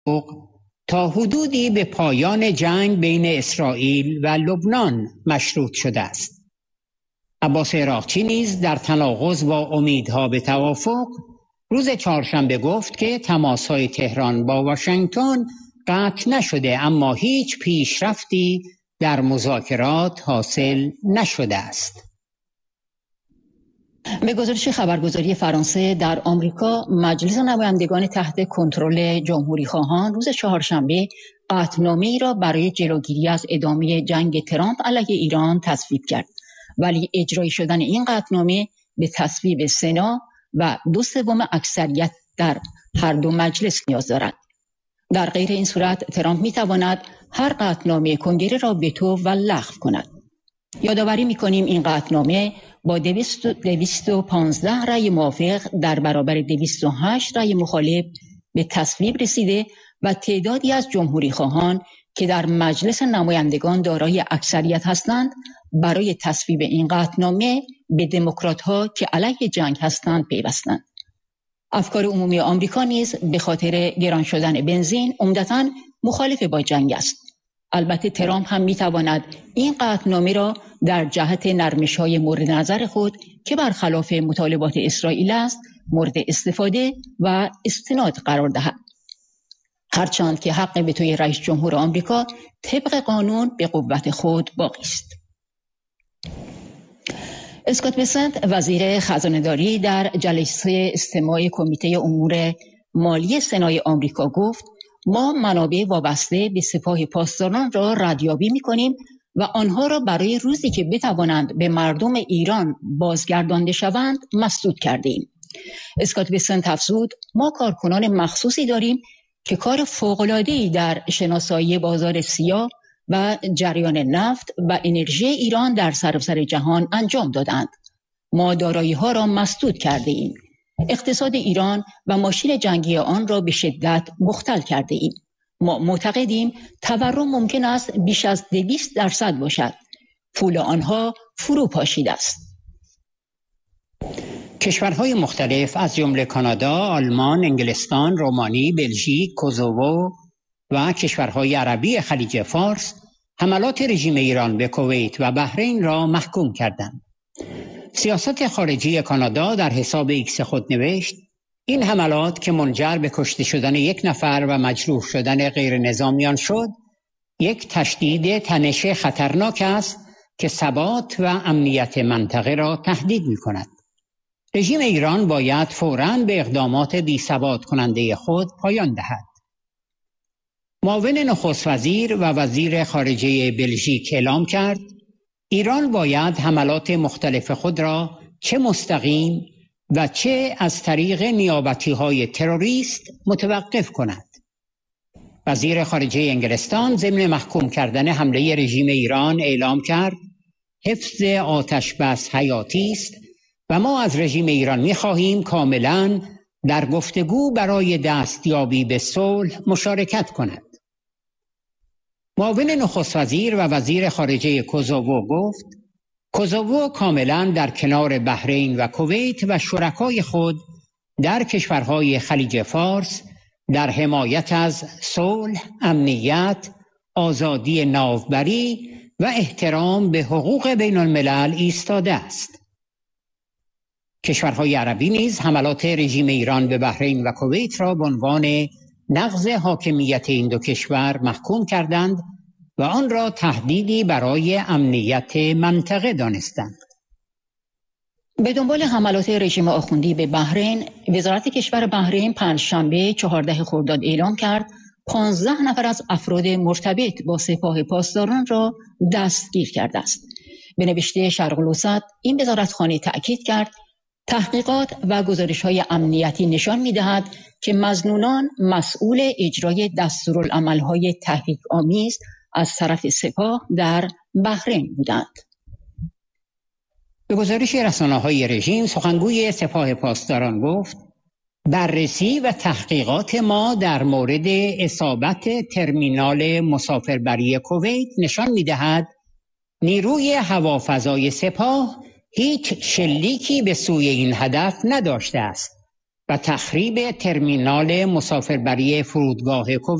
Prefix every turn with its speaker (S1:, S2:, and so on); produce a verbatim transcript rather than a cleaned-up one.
S1: تا حدودی به پایان جنگ بین اسرائیل و لبنان مشروط شده است. عباس عراقچی نیز در تناقض با امیدها به توافق روز چهارشنبه گفت که تماس‌های تهران با واشنگتن قطع نشده، اما هیچ پیشرفتی در مذاکرات حاصل نشده است.
S2: به گزارش خبرگزاری فرانسه، در آمریکا مجلس نمایندگان تحت کنترل جمهوری خواهان روز چهارشنبه قطعنامه‌ای را برای جلوگیری از ادامه جنگ ترامپ علیه ایران تصویب کرد، ولی اجرایی شدن این قطعنامه به تصویب سنا و دو سوم اکثریت در هر دو مجلس نیاز دارد. در غیر این صورت ترامپ می‌تواند هر قطعنامه کنگره را وتو و لغو کند. یادآوری می‌کنیم این قطعنامه با دویست و پانزده رأی موافق در برابر دویست و هشت رأی مخالف به تصویب رسیده و تعدادی از جمهوری خواهان که در مجلس نمایندگان دارای اکثریت هستند برای تصویب این قطعنامه به دموکرات‌ها که علیه جنگ هستند پیوستند. افکار عمومی آمریکا نیز به خاطر گران شدن بنزین عمدتاً مخالف با جنگ است. البته ترامپ هم میتواند این قطعنامه را در جهت نرمش‌های مورد نظر خود که برخلاف مطالبات اسرائیل است مورد استفاده و استناد قرار دهد. هرچند که حق وتوی رئیس جمهور آمریکا طبق قانون به قوت خود باقی است. اسکات بسنت وزیر خزانه‌داری در جلسه استماع کمیته امور مالی سنای آمریکا گفت: ما منابع وابسته به سپاه پاسداران را ردیابی می‌کنیم و آنها را برای روزی که بتوانند به مردم ایران بازگردانده شوند مسدود کردیم. اسکات بسنت افزود: ما کارکنان مخصوصی داریم که کار فوق‌العاده‌ای در شناسایی بازار سیاه و جریان نفت و انرژی ایران در سراسر جهان انجام دادند. ما دارایی‌ها را مسدود کرده ایم. اقتصاد ایران و ماشین جنگی آن را به شدت مختل کرده ایم. ما معتقدیم تورم ممکن است بیش از دویست درصد باشد. پول آنها فرو پاشیده است.
S1: کشورهای مختلف از جمله کانادا، آلمان، انگلستان، رومانی، بلژیک، کوزوو و کشورهای عربی خلیج فارس حملات رژیم ایران به کویت و بحرین را محکوم کردند. سیاست خارجی کانادا در حساب ایکس خود نوشت: این حملات که منجر به کشته شدن یک نفر و مجروح شدن غیر نظامیان شد، یک تشدید تنش خطرناک است که ثبات و امنیت منطقه را تهدید می کند. رژیم ایران باید فوراً به اقدامات بی‌ثبات کننده خود پایان دهد. معاون نخست وزیر و وزیر خارجه بلژیک اعلام کرد ایران باید حملات مختلف خود را چه مستقیم و چه از طریق نیابتی‌های تروریست متوقف کند. وزیر خارجه انگلستان ضمن محکوم کردن حمله رژیم ایران اعلام کرد حفظ آتش بس حیاتی است و ما از رژیم ایران می‌خواهیم کاملاً در گفتگو برای دستیابی به صلح مشارکت کند. معاون نخست وزیر و وزیر خارجه کوزوو گفت کوزوو کاملاً در کنار بحرین و کویت و شرکای خود در کشورهای خلیج فارس در حمایت از صلح، امنیت، آزادی ناوبری و احترام به حقوق بین الملل ایستاده است. کشورهای عربی نیز حملات رژیم ایران به بحرین و کویت را به عنوان نقض حاکمیت این دو کشور محکوم کردند و آن را تهدیدی برای امنیت منطقه دانستند.
S2: به دنبال حملات رژیم آخوندی به بحرین، وزارت کشور بحرین پنجشنبه چهاردهم خرداد اعلام کرد پانزده نفر از افراد مرتبط با سپاه پاسداران را دستگیر کرده است. به نوشته شرق الاوسط این وزارتخانه تأکید کرد تحقیقات و گزارش‌های امنیتی نشان می‌دهد که مظنونان مسئول اجرای دستورالعمل‌های تحریک‌آمیز از طرف سپاه در بحرین بودند.
S1: به گزارش رسانه‌های رژیم، سخنگوی سپاه پاسداران گفت بررسی و تحقیقات ما در مورد اصابت ترمینال مسافربری کویت نشان می‌دهد نیروی هوافضای سپاه هیچ شلیکی به سوی این هدف نداشته است و تخریب ترمینال مسافربری فرودگاه کویت